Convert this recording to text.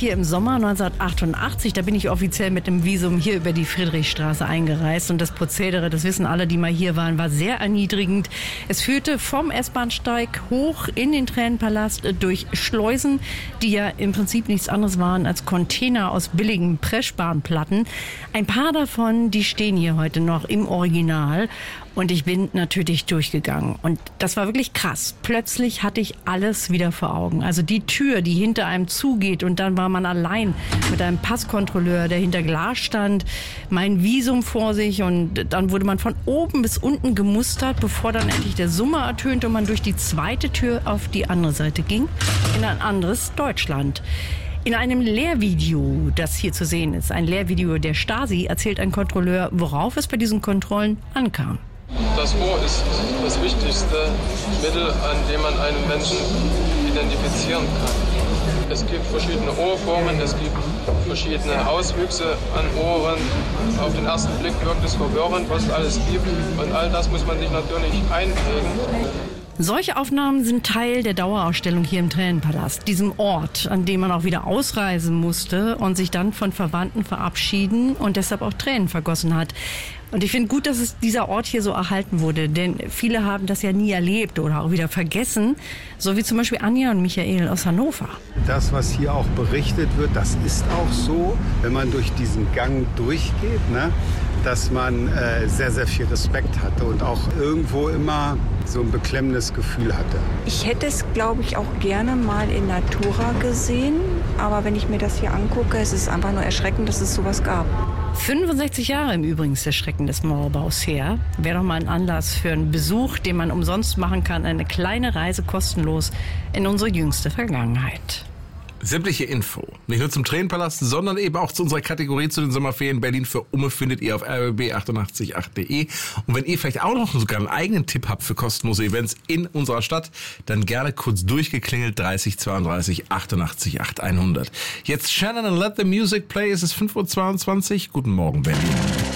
hier im Sommer 1988. Da bin ich offiziell mit dem Visum hier über die Friedrichstraße eingereist. Und das Prozedere, das wissen alle, die mal hier waren, war sehr erniedrigend. Es führte vom S-Bahnsteig hoch in den Tränenpalast durch Schleusen, die ja im Prinzip nichts anderes waren als Container aus billigen Pressspanplatten. Ein paar davon, die stehen hier heute noch im Original. Und ich bin natürlich durchgegangen. Und das war wirklich krass. Plötzlich hatte ich alles wieder vor Augen. Also die Tür, die hinter einem zugeht. Und dann war man allein mit einem Passkontrolleur, der hinter Glas stand. Mein Visum vor sich. Und dann wurde man von oben bis unten gemustert, bevor dann endlich der Summer ertönte und man durch die zweite Tür auf die andere Seite ging. In ein anderes Deutschland. In einem Lehrvideo, das hier zu sehen ist, ein Lehrvideo der Stasi, erzählt ein Kontrolleur, worauf es bei diesen Kontrollen ankam. Das Ohr ist das wichtigste Mittel, an dem man einen Menschen identifizieren kann. Es gibt verschiedene Ohrformen, es gibt verschiedene Auswüchse an Ohren. Auf den ersten Blick wirkt es verwirrend, was es alles gibt. Und all das muss man sich natürlich einprägen. Solche Aufnahmen sind Teil der Dauerausstellung hier im Tränenpalast, diesem Ort, an dem man auch wieder ausreisen musste und sich dann von Verwandten verabschieden und deshalb auch Tränen vergossen hat. Und ich finde gut, dass dieser Ort hier so erhalten wurde, denn viele haben das ja nie erlebt oder auch wieder vergessen, so wie zum Beispiel Anja und Michael aus Hannover. Das, was hier auch berichtet wird, das ist auch so, wenn man durch diesen Gang durchgeht, ne, dass man sehr, sehr viel Respekt hatte und auch irgendwo immer so ein beklemmendes Gefühl hatte. Ich hätte es, glaube ich, auch gerne mal in Natura gesehen, aber wenn ich mir das hier angucke, es ist einfach nur erschreckend, dass es sowas gab. 65 Jahre im Übrigen ist der Schrecken des Mauerbaus her. Wäre doch mal ein Anlass für einen Besuch, den man umsonst machen kann. Eine kleine Reise kostenlos in unsere jüngste Vergangenheit. Sämtliche Info, nicht nur zum Tränenpalast, sondern eben auch zu unserer Kategorie zu den Sommerferien Berlin für Umme findet ihr auf rbb888.de. Und wenn ihr vielleicht auch noch sogar einen eigenen Tipp habt für kostenlose Events in unserer Stadt, dann gerne kurz durchgeklingelt 30 32 88 8100. Jetzt Shannon and Let the Music Play, es ist 5:22 Uhr. Guten Morgen, Berlin.